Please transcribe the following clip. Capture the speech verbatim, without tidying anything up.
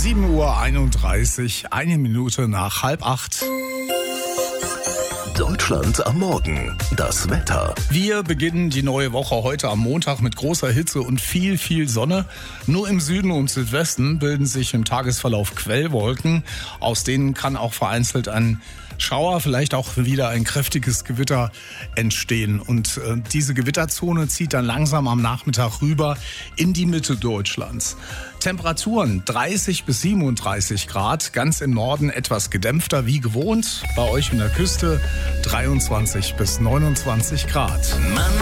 sieben Uhr einunddreißig, eine Minute nach halb acht. Deutschland am Morgen. Das Wetter. Wir beginnen die neue Woche heute am Montag mit großer Hitze und viel, viel Sonne. Nur im Süden und Südwesten bilden sich im Tagesverlauf Quellwolken. Aus denen kann auch vereinzelt ein Schauer, vielleicht auch wieder ein kräftiges Gewitter entstehen. Und äh, diese Gewitterzone zieht dann langsam am Nachmittag rüber in die Mitte Deutschlands. Temperaturen dreißig bis siebenunddreißig Grad, ganz im Norden etwas gedämpfter wie gewohnt. Bei euch in der Küste dreiundzwanzig bis neunundzwanzig Grad. Mann.